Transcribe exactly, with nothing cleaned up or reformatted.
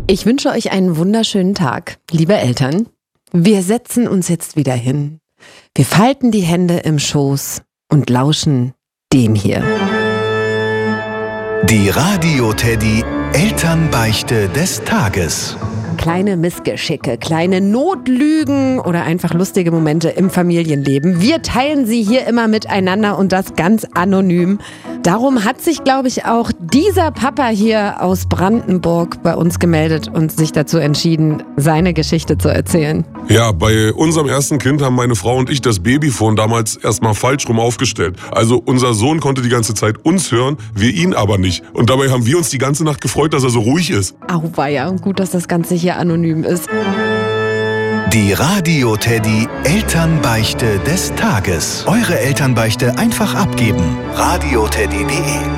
Ich wünsche euch einen wunderschönen Tag, liebe Eltern. Wir setzen uns jetzt wieder hin. Wir falten die Hände im Schoß und lauschen dem hier. Die Radio-Teddy Elternbeichte des Tages. Kleine Missgeschicke, kleine Notlügen oder einfach lustige Momente im Familienleben. Wir teilen sie hier immer miteinander und das ganz anonym. Darum hat sich, glaube ich, auch dieser Papa hier aus Brandenburg bei uns gemeldet und sich dazu entschieden, seine Geschichte zu erzählen. Ja, bei unserem ersten Kind haben meine Frau und ich das Babyphone damals erstmal falsch rum aufgestellt. Also unser Sohn konnte die ganze Zeit uns hören, wir ihn aber nicht. Und dabei haben wir uns die ganze Nacht gefreut, dass er so ruhig ist. Auweia, gut, dass das Ganze hier anonym ist. Die Radio-Teddy Elternbeichte des Tages. Eure Elternbeichte einfach abgeben. radioteddy punkt de